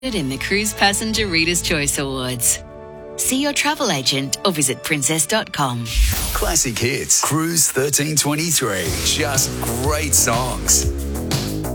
in the Cruise Passenger Reader's Choice Awards. See your travel agent or visit princess.com. Classic Hits, Cruise 1323. Just great songs.